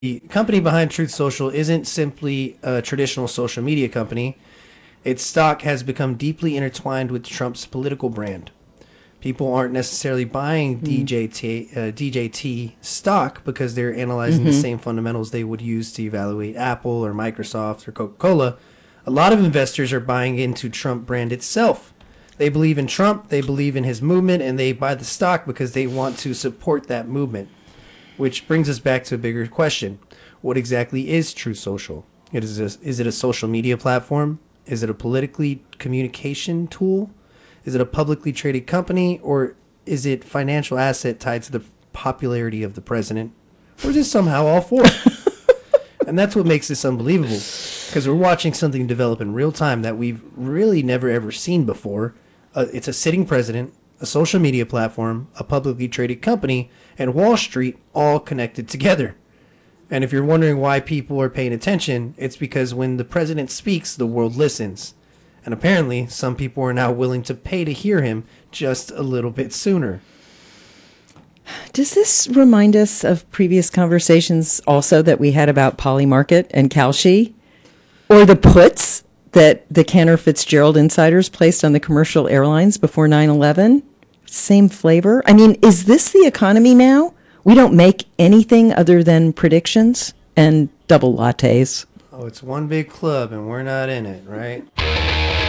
The company behind Truth Social isn't simply a traditional social media company. Its stock has become deeply intertwined with Trump's political brand. People aren't necessarily buying DJT stock because they're analyzing the same fundamentals they would use to evaluate Apple or Microsoft or Coca-Cola. A lot of investors are buying into Trump brand itself. They believe in Trump, they believe in his movement, and they buy the stock because they want to support that movement. Which brings us back to a bigger question. What exactly is Truth Social? Is it a social media platform? Is it a politically communication tool? Is it a publicly traded company? Or is it financial asset tied to the popularity of the president? Or is it somehow all four? And that's what makes this unbelievable. Because we're watching something develop in real time that we've really never ever seen before. It's a sitting president, a social media platform, a publicly traded company, and Wall Street all connected together. And if you're wondering why people are paying attention, it's because when the president speaks, the world listens. And apparently, some people are now willing to pay to hear him just a little bit sooner. Does this remind us of previous conversations also that we had about Polymarket and Kalshi? Or the puts that the Cantor Fitzgerald insiders placed on the commercial airlines before 9/11? Same flavor? I mean, is this the economy now? We don't make anything other than predictions and double lattes. Oh, it's one big club and we're not in it, right?